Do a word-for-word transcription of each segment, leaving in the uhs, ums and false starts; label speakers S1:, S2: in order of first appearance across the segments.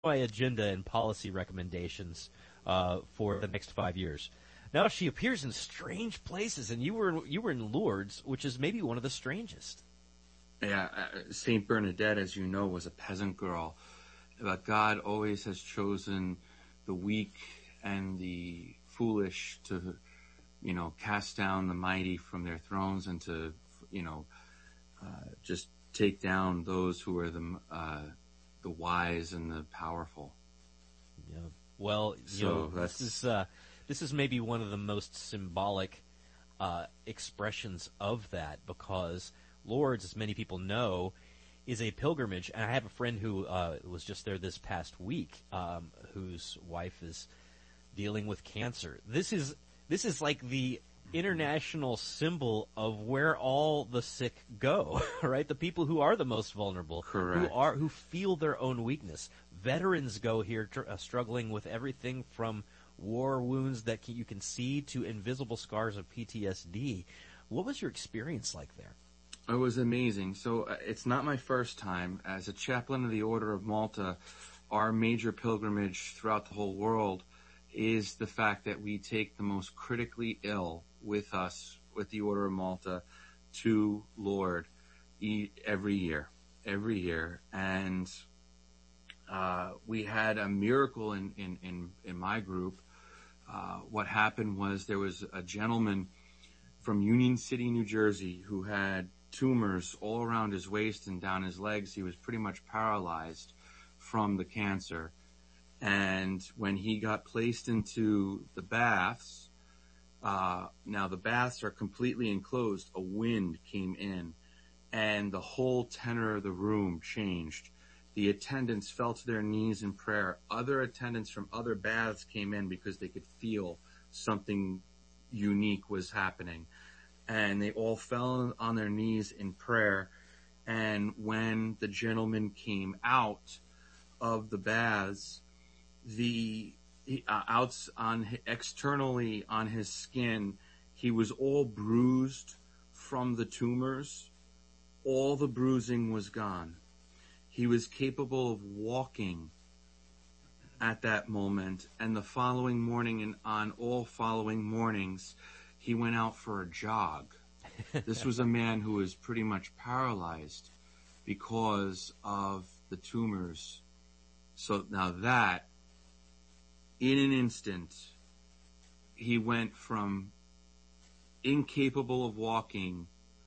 S1: my agenda and policy recommendations uh, for the next five years. Now she appears in strange places, and you were you were in Lourdes, which is maybe one of the strangest.
S2: Yeah, uh, Saint Bernadette, as you know, was a peasant girl, but God always has chosen the weak and the foolish to, you know, cast down the mighty from their thrones and to, you know, uh, just take down those who are the uh, the wise and the powerful.
S1: Yeah. Well, you
S2: so
S1: know,
S2: that's,
S1: this is uh, this is maybe one of the most symbolic uh, expressions of that, because Lourdes, as many people know, is a pilgrimage. And I have a friend who uh, was just there this past week, um, whose wife is dealing with cancer. This is this is like the international symbol of where all the sick go, right? The people who are the most vulnerable,
S2: Correct.
S1: who are who feel their own weakness. Veterans go here tr- uh, struggling with everything from war wounds that can, you can see to invisible scars of P T S D. What was your experience like there?
S2: It was amazing. So uh, it's not my first time. As a chaplain of the Order of Malta, our major pilgrimage throughout the whole world is the fact that we take the most critically ill with us, with the Order of Malta, to Lourdes e- every year, every year. And uh, we had a miracle in, in, in, in my group. Uh, what happened was there was a gentleman from Union City, New Jersey, who had tumors all around his waist and down his legs. He was pretty much paralyzed from the cancer. And when he got placed into the baths, uh, now the baths are completely enclosed, a wind came in and the whole tenor of the room changed. The attendants fell to their knees in prayer. Other attendants from other baths came in because they could feel something unique was happening. And they all fell on their knees in prayer. And when the gentleman came out of the baths, the uh, outs on externally on his skin, he was all bruised from the tumors. All the bruising was gone. He was capable of walking at that moment. And the following morning and on all following mornings, he went out for a jog. This was a man who was pretty much paralyzed because of the tumors. So now that, in an instant, he went from incapable of walking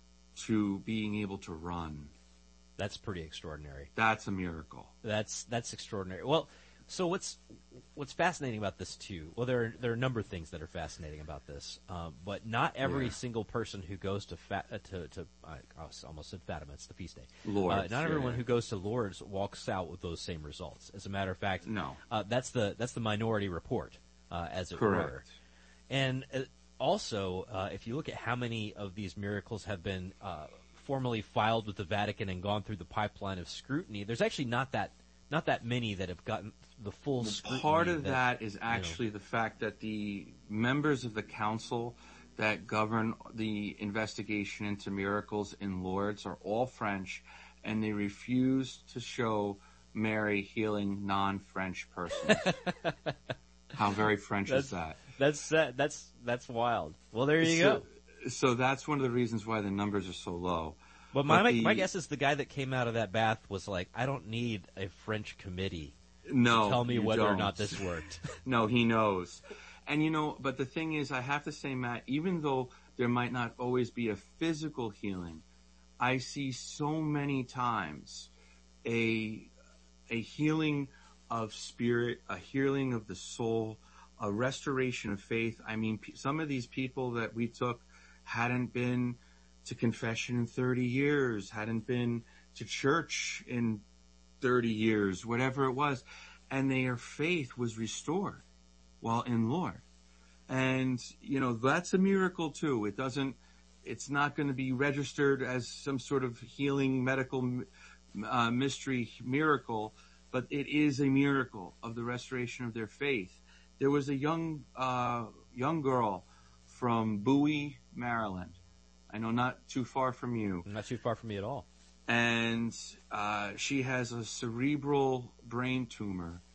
S2: to being able to run.
S1: That's pretty extraordinary.
S2: That's a miracle.
S1: That's that's extraordinary. Well, so what's what's fascinating about this too? Well, there are, there are a number of things that are fascinating about this, um, but not every
S2: Yeah.
S1: single person who goes to fa- uh, to to I almost said Fatima. It's the feast day.
S2: Lourdes,
S1: uh, not
S2: yeah,
S1: everyone
S2: yeah.
S1: who goes to Lourdes walks out with those same results. As a matter of fact,
S2: No.
S1: Uh, that's the that's the minority report, uh, as it
S2: Correct.
S1: were. And uh, also, uh, if you look at how many of these miracles have been uh, formally filed with the Vatican and gone through the pipeline of scrutiny, there's actually not that not that many that have gotten the full
S2: Well,
S1: scrutiny.
S2: part of that,
S1: that
S2: is actually
S1: you know,
S2: the fact that the members of the council that govern the investigation into miracles in Lourdes are all French, and they refuse to show Mary healing non-French persons. How very French
S1: that's,
S2: is that?
S1: That's uh, that's that's wild. Well, there you
S2: so,
S1: go.
S2: So that's one of the reasons why the numbers are so low.
S1: But my
S2: But the,
S1: my guess is the guy that came out of that bath was like, I don't need a French committee
S2: no,
S1: to tell me
S2: you
S1: whether
S2: don't.
S1: or not this worked.
S2: No, he knows. And you know, but the thing is, I have to say, Matt, even though there might not always be a physical healing, I see so many times a a healing of spirit, a healing of the soul, a restoration of faith. I mean, p- some of these people that we took hadn't been to confession in thirty years, hadn't been to church in thirty years, whatever it was, and their faith was restored while in Lord. And, you know, that's a miracle too. It doesn't, it's not going to be registered as some sort of healing medical uh, mystery miracle, but it is a miracle of the restoration of their faith. There was a young, uh, young girl from Bowie, Maryland. I know not too far from you.
S1: Not too far from me at all.
S2: and uh, she has a cerebral brain tumor